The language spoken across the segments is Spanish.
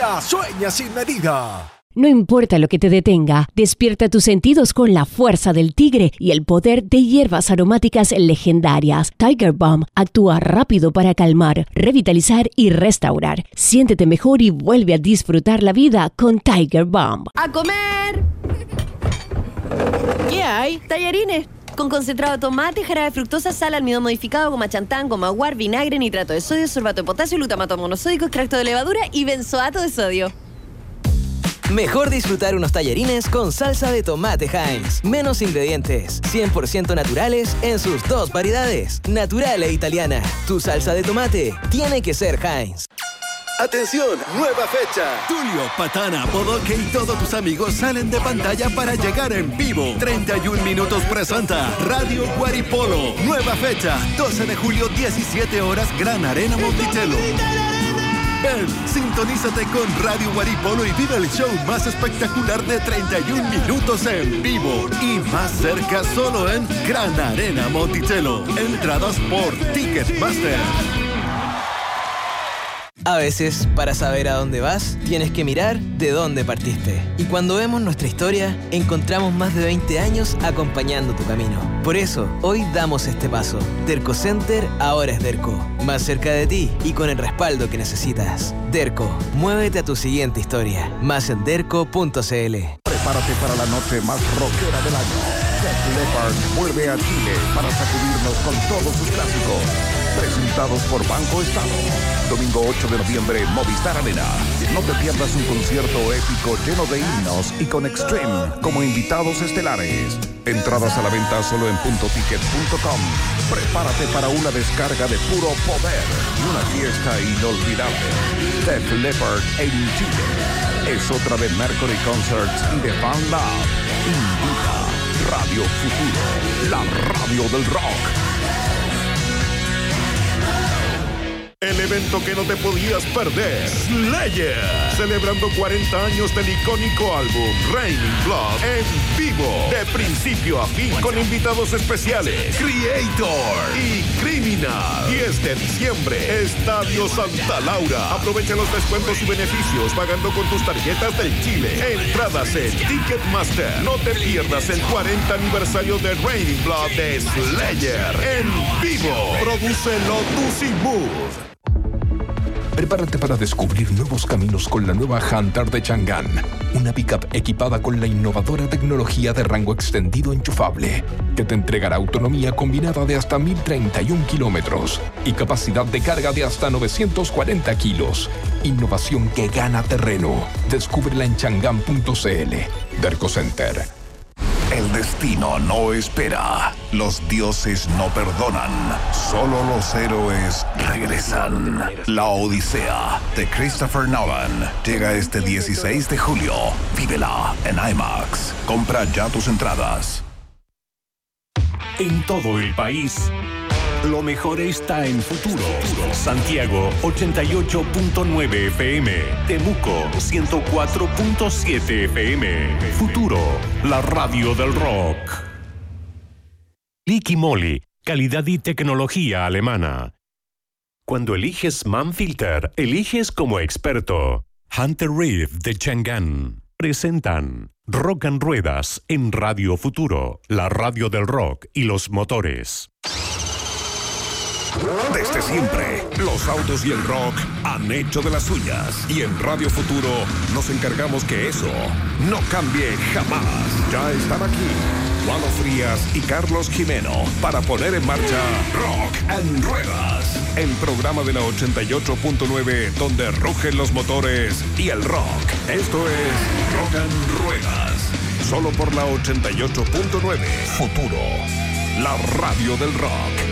vida sueña sin medida. No importa lo que te detenga, despierta tus sentidos con la fuerza del tigre y el poder de hierbas aromáticas legendarias. Tiger Balm actúa rápido para calmar, revitalizar y restaurar. Siéntete mejor y vuelve a disfrutar la vida con Tiger Balm. ¡A comer! ¿Qué hay? Tallarines con concentrado de tomate, jarabe de fructosa, sal, almidón modificado, goma chantán, goma guar, vinagre, nitrato de sodio, sorbato de potasio, glutamato monosódico, extracto de levadura y benzoato de sodio. Mejor disfrutar unos tallarines con salsa de tomate Heinz. Menos ingredientes, 100% naturales en sus dos variedades, natural e italiana. Tu salsa de tomate tiene que ser Heinz. ¡Atención! ¡Nueva fecha! Tulio, Patana, Bodoque y todos tus amigos salen de pantalla para llegar en vivo. 31 minutos presenta Radio Guaripolo. Nueva fecha, 12 de julio, 17 horas, Gran Arena Monticello. Ven, sintonízate con Radio Guaripolo y vive el show más espectacular de 31 minutos en vivo. Y más cerca solo en Gran Arena Monticello. Entradas por Ticketmaster. A veces, para saber a dónde vas, tienes que mirar de dónde partiste. Y cuando vemos nuestra historia, encontramos más de 20 años acompañando tu camino. Por eso, hoy damos este paso. Derco Center ahora es Derco. Más cerca de ti y con el respaldo que necesitas. Derco, muévete a tu siguiente historia. Más en derco.cl. Prepárate para la noche más rockera del año. Def Leppard vuelve a Chile para sacudirnos con todos sus clásicos. Presentados por Banco Estado. Domingo 8 de noviembre, Movistar Arena. No te pierdas un concierto épico lleno de himnos y con Extreme como invitados estelares. Entradas a la venta solo en puntoticket.com. Prepárate para una descarga de puro poder y una fiesta inolvidable. Def Leppard en Chile. Es otra de Mercury Concerts y de Fan Lab. Invita Radio Futuro, la radio del rock. El evento que no te podías perder, Slayer, celebrando 40 años del icónico álbum Raining Blood en vivo, de principio a fin, con invitados especiales, Creator y Criminal. 10 de diciembre, Estadio Santa Laura. Aprovecha los descuentos y beneficios pagando con tus tarjetas del Chile. Entradas en Ticketmaster. No te pierdas el 40 aniversario de Raining Blood de Slayer en vivo. Prodúcelo Tusi Mood. Prepárate para descubrir nuevos caminos con la nueva Hunter de Chang'an, una pickup equipada con la innovadora tecnología de rango extendido enchufable, que te entregará autonomía combinada de hasta 1031 kilómetros y capacidad de carga de hasta 940 kilos. Innovación que gana terreno. Descúbrela en chang'an.cl. Derco Center. El destino no espera. Los dioses no perdonan. Solo los héroes regresan. La Odisea de Christopher Nolan llega este 16 de julio. Vívela en IMAX. Compra ya tus entradas. En todo el país, lo mejor está en Futuro. Santiago 88.9 FM, Temuco 104.7 FM. Futuro, la radio del rock. Liqui Moly, calidad y tecnología alemana. Cuando eliges Manfilter, eliges como experto. Hunter Reef de Chang'an presentan Rock and Ruedas en Radio Futuro, la radio del rock y los motores. Desde siempre, los autos y el rock han hecho de las suyas. Y en Radio Futuro nos encargamos que eso no cambie jamás. Ya están aquí Juan Frías y Carlos Jimeno para poner en marcha Rock and Ruedas, el programa de la 88.9 donde rugen los motores y el rock. Esto es Rock and Ruedas, solo por la 88.9. Futuro, la radio del rock.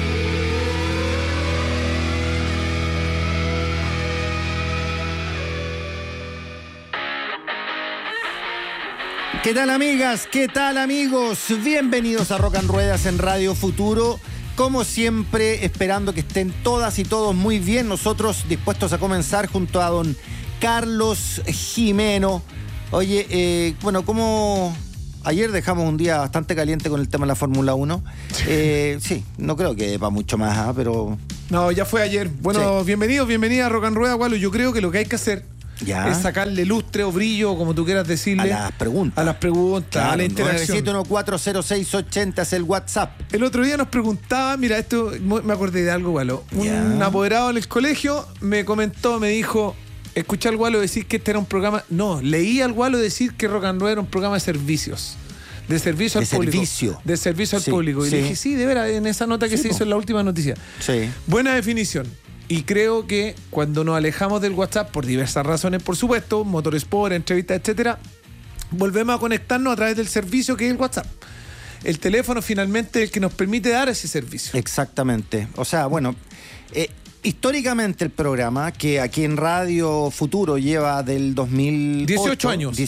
¿Qué tal, amigas? ¿Qué tal, amigos? Bienvenidos a Rock and Ruedas en Radio Futuro. Como siempre, esperando que estén todas y todos muy bien. Nosotros dispuestos a comenzar junto a don Carlos Jimeno. Oye, bueno, como ayer dejamos un día bastante caliente con el tema de la Fórmula 1. Sí, no creo que va mucho más, pero... No, ya fue ayer. Bueno, sí. Bienvenida a Rock and Rueda, Gualo. Yo creo que lo que hay que hacer Ya. Es sacarle lustre o brillo, como tú quieras decirle. A las preguntas. A las preguntas, Claro, a la interacción. 971-406-80 es el WhatsApp. El otro día nos preguntaba, mira, esto me acordé de algo, Gualo. Un apoderado en el colegio me comentó, me dijo, escuché al Gualo decir que este era un programa... No, leí al Gualo decir que Rock and Roll era un programa de servicios. De servicio al público. De servicio al público. Y le dije, sí, de veras, en esa nota que se hizo en la última noticia. Sí. Buena definición. Y creo que cuando nos alejamos del WhatsApp, por diversas razones, por supuesto, Motorsport, entrevistas, etcétera, volvemos a conectarnos a través del servicio que es el WhatsApp. El teléfono finalmente es el que nos permite dar ese servicio. Exactamente. O sea, bueno, históricamente el programa, que aquí en Radio Futuro lleva del 2008... 18 años.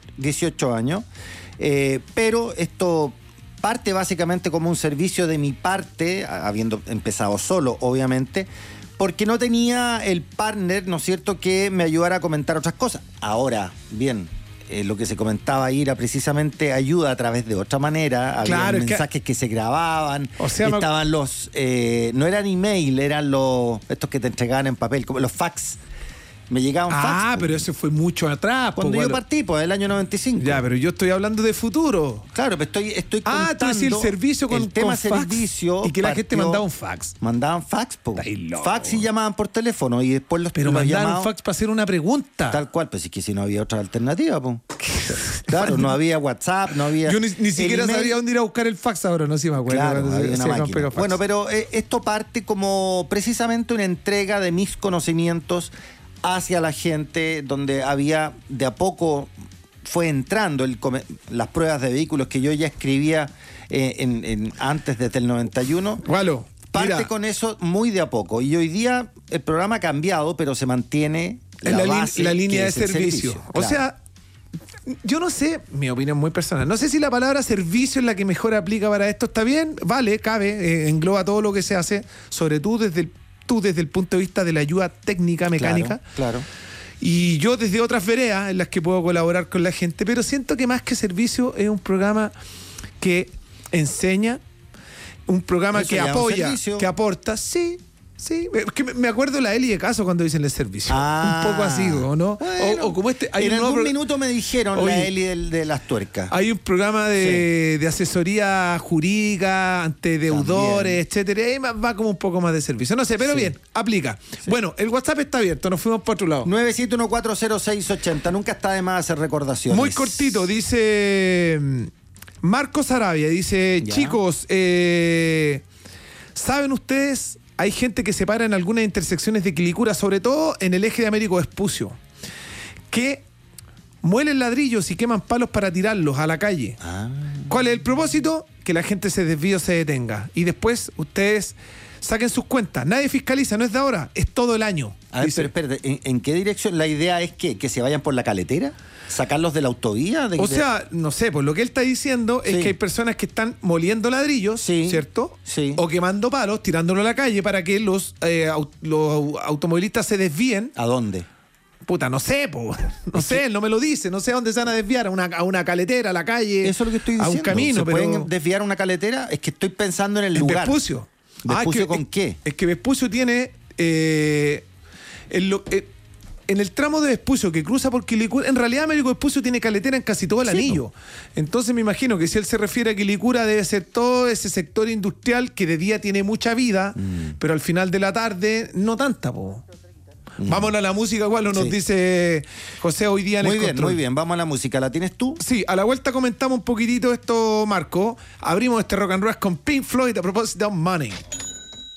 18 años. Pero esto parte básicamente como un servicio de mi parte, habiendo empezado solo, obviamente, porque no tenía el partner, ¿no es cierto?, que me ayudara a comentar otras cosas. Ahora, bien, lo que se comentaba ahí era precisamente ayuda a través de otra manera. Había mensajes que se grababan, o sea, estaban los... no eran email, eran estos que te entregaban en papel, como los fax. Me llegaban fax. Ah, pero eso fue mucho atrás. Cuando yo partí, el año 95. Ya, pero yo estoy hablando de futuro. Claro, pero estoy contando... tú decís el servicio con el tema con fax, servicio. y que la gente mandaba un fax. Mandaban fax, fax y llamaban por teléfono y después Pero mandaban llamaban un fax para hacer una pregunta. Tal cual, pues es que si no había otra alternativa, po. Claro, no había WhatsApp, no había... Yo ni siquiera sabía dónde ir a buscar el fax ahora, no sé si me acuerdo. Claro, había una máquina. Bueno, pero esto parte como precisamente una entrega de mis conocimientos hacia la gente, donde había de a poco fue entrando las pruebas de vehículos que yo ya escribía antes desde el 91. Gualo, parte con eso muy de a poco. Y hoy día el programa ha cambiado, pero se mantiene la línea de servicio. Claro. O sea, yo no sé, mi opinión muy personal, no sé si la palabra servicio es la que mejor aplica para esto. Está bien, vale, cabe, engloba todo lo que se hace, sobre todo desde el punto de vista de la ayuda técnica, mecánica. Claro. Y yo desde otras veredas en las que puedo colaborar con la gente, pero siento que más que servicio es un programa que enseña, un programa ¿Eso que apoya, servicio? Que aporta, sí. Es que me acuerdo la Eli de Caso cuando dicen el servicio. Un poco así, ¿o no? Bueno, o como en algún minuto me dijeron la Eli de las tuercas. Hay un programa de asesoría jurídica ante deudores, etcétera. Y va como un poco más de servicio. No sé, pero bien, aplica. Sí. Bueno, el WhatsApp está abierto, nos fuimos para otro lado. 971-406-80. Nunca está de más hacer recordaciones. Muy cortito, dice Marcos Arabia, dice, chicos, ¿saben ustedes? Hay gente que se para en algunas intersecciones de Quilicura, sobre todo en el eje de Américo Vespucio, que muelen ladrillos y queman palos para tirarlos a la calle. ¿Cuál es el propósito? Que la gente se desvíe o se detenga. Y después ustedes saquen sus cuentas. Nadie fiscaliza, no es de ahora, es todo el año. A ver, pero espérate, ¿en qué dirección? ¿La idea es que se vayan por la caletera? ¿Sacarlos de la autovía? O sea, no sé, pues lo que él está diciendo es que hay personas que están moliendo ladrillos, ¿cierto? Sí. O quemando palos, tirándolo a la calle para que los automovilistas se desvíen. ¿A dónde? Puta, no sé, no sé, él no me lo dice, no sé a dónde se van a desviar, a una caletera, a la calle. Eso es lo que estoy diciendo. A un camino, ¿Se pueden desviar a una caletera? Es que estoy pensando en el lugar. Vespucio. ¿Vespucio con qué? Es que Vespucio tiene... en el tramo de Vespucio que cruza por Quilicura, en realidad Américo Vespucio tiene caletera en casi todo el anillo. Entonces me imagino que si él se refiere a Quilicura debe ser todo ese sector industrial que de día tiene mucha vida, pero al final de la tarde no tanta, Vámonos a la música, igual nos dice José hoy día en el control. Muy bien, vamos a la música. ¿La tienes tú? Sí, a la vuelta comentamos un poquitito esto, Marco. Abrimos este Rock and Roll con Pink Floyd a propósito de Money.